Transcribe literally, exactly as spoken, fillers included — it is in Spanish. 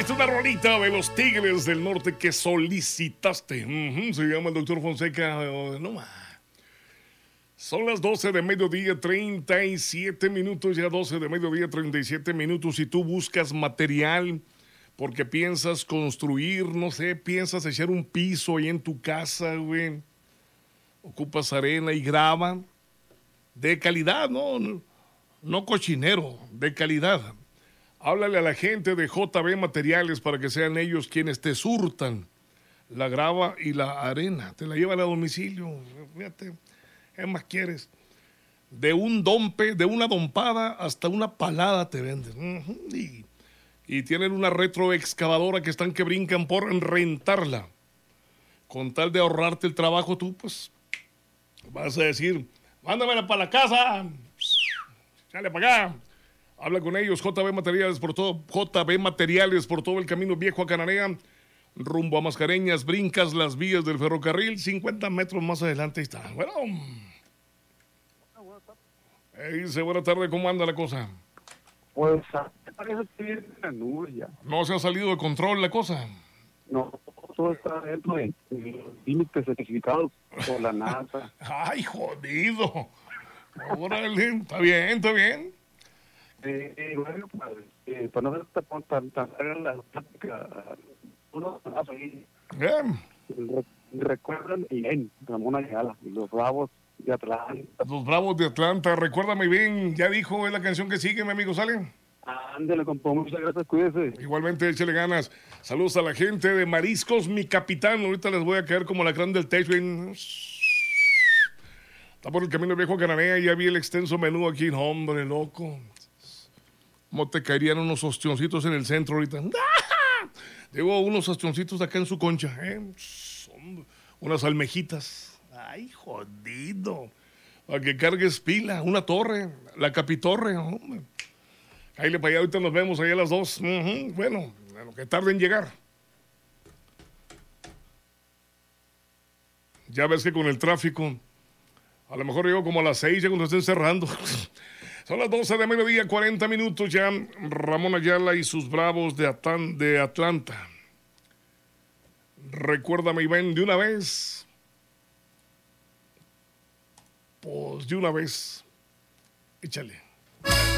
Esta es una rolita de los Tigres del Norte que solicitaste. Uh-huh, se llama el doctor Fonseca. Uh, no más. Son las doce de mediodía, treinta y siete minutos. Ya doce de mediodía, treinta y siete minutos. Si tú buscas material porque piensas construir, no sé, piensas echar un piso ahí en tu casa, güey. Ocupas arena y grava. De calidad, no, no, no cochinero, de calidad. Háblale a la gente de J B Materiales para que sean ellos quienes te surtan la grava y la arena. Te la llevan a domicilio. Fíjate, ¿qué más quieres? De un dompe, de una dompada hasta una palada te venden. Uh-huh. Y, y tienen una retroexcavadora que están que brincan por rentarla. Con tal de ahorrarte el trabajo, tú pues vas a decir, mándamela para la casa. Sale para acá. Habla con ellos, J B Materiales por todo, J B Materiales por todo el camino viejo a Cananea, rumbo a Mascareñas, brincas las vías del ferrocarril, cincuenta metros más adelante está. Bueno, eh, dice, buena tarde, ¿cómo anda la cosa? Pues, parece que viene la nube ya. ¿No se ha salido de control la cosa? No, todo está dentro de los límites certificados por la NASA. ¡Ay, jodido! Órale, está bien, está bien. Eh, eh, bueno, pues, eh, para no ser tan, tan, tan larga la plática, uno ahí Bien. re, recuerdan bien Ramón Ayala y los Bravos de Atlanta. Los Bravos de Atlanta, recuérdame bien, ya dijo, es la canción que sigue, mi amigo, ¿sale? Ándale, compa, muchas gracias, cuídese. Igualmente, échale ganas. Saludos a la gente de Mariscos, mi capitán. Ahorita les voy a caer como la gran del techo. Está por el camino viejo a Cananea, ya vi el extenso menú aquí. Hombre, loco. ¿Cómo te caerían unos ostioncitos en el centro ahorita? Digo, unos ostioncitos acá en su concha. ¿eh? Unas almejitas. Ay, jodido. Para que cargues pila. Una torre. La capitorre. Hombre. Cállale para allá, ahorita nos vemos allá a las dos. Uh-huh. Bueno, bueno, que tarde en llegar. Ya ves que con el tráfico, a lo mejor llego como a las seis, ya cuando estén cerrando. Son las doce de mediodía, cuarenta minutos ya. Ramón Ayala y sus Bravos de, Atan, de Atlanta. Recuérdame, Iván, de una vez. Pues de una vez. Échale.